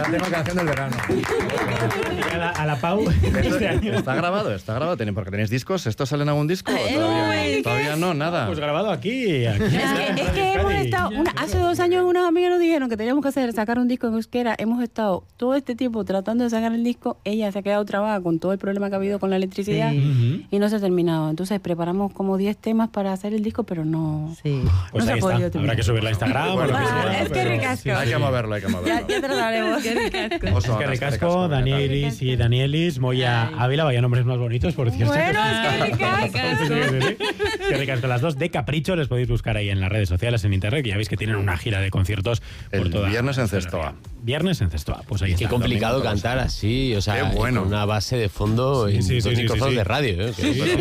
tengo canción del verano. A la Pau este año. Está grabado. Porque tenéis discos. ¿Esto sale en algún disco? Todavía no, nada. Pues grabado aquí. Es que hemos estado, hace 2 años unos amigos nos dijeron que teníamos que sacar un disco en euskera. Hemos estado todo este tiempo tratando de sacar el disco. Ella se ha quedado trabada con todo el problema que ha habido con la electricidad y no se ha terminado. Entonces preparamos como 10 temas para hacer el disco, pero no, pues no se ha podido terminar. Habrá que subirla a Instagram. Es que ricasco. Hay que moverlo. Ya trataremos. Es que ricasco, Danielis y Danielis, Moya Ávila, vaya nombres más bonitos, por cierto. Bueno, es que ricasco. Que ricasco las dos de Capricho, les podéis buscar ahí en las redes sociales, en internet, que ya veis que tienen una gira de conciertos por toda. Viernes en Cestoa. Viernes en Cestoa, pues ahí está. Qué complicado cantar así, o sea, qué bueno. Con una base de fondo en dos micrófonos de radio.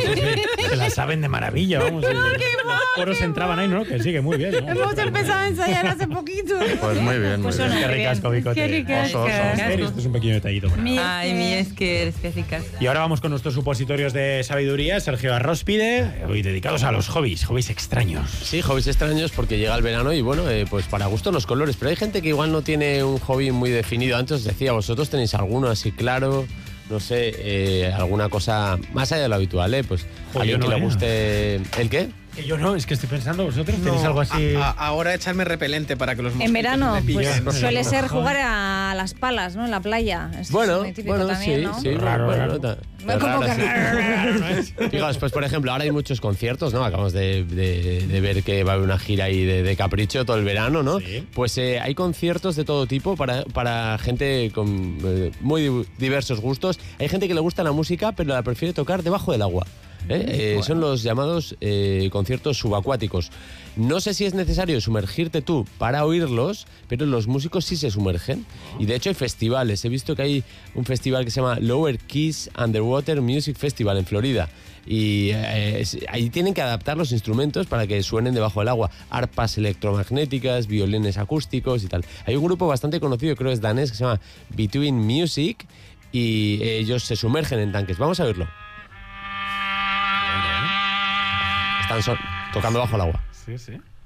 Se la saben de maravilla, vamos. Los coros entraban ahí, ¿no? Que sigue muy bien. Hemos empezado a ensayar hace poquito. Pues muy bien, muy bien. Qué ricasco, Bicote. Qué ricasco. Esto es un pequeño detallito. Ay, es que ricasco. Y ahora vamos con nuestros supositorios de sabiduría. Sergio Arróspide, hoy dedicados a los hobbies extraños. Sí, hobbies extraños porque llega el verano y bueno, pues para gusto los colores. Pero hay gente que igual no tiene un hobby muy definido. Antes os decía, ¿vosotros tenéis alguno así claro? No sé, alguna cosa más allá de lo habitual, ¿eh? Pues alguien que le guste... ¿El qué? Que yo no, es que estoy pensando, ¿vosotros tenéis algo así? Ahora echarme repelente para que los mosquitos en verano, me pillen. pues suele ser jugar a las palas, ¿no? En la playa. Esto Bueno, es muy típico también, ¿no? sí. Raro. Como que Fijaos, pues por ejemplo, ahora hay muchos conciertos, ¿no? Acabamos de ver que va a haber una gira ahí de Capricho todo el verano, ¿no? Sí. Pues hay conciertos de todo tipo para gente con muy diversos gustos. Hay gente que le gusta la música, pero la prefiere tocar debajo del agua. Son los llamados conciertos subacuáticos. No sé si es necesario sumergirte tú para oírlos, pero los músicos sí se sumergen. Y de hecho hay festivales. He visto que hay un festival que se llama Lower Keys Underwater Music Festival en Florida. Y ahí tienen que adaptar los instrumentos para que suenen debajo del agua. Arpas electromagnéticas, violines acústicos y tal. Hay un grupo bastante conocido, creo es danés, que se llama Between Music. Y ellos se sumergen en tanques. Vamos a verlo. Están tocando bajo el agua. Sí.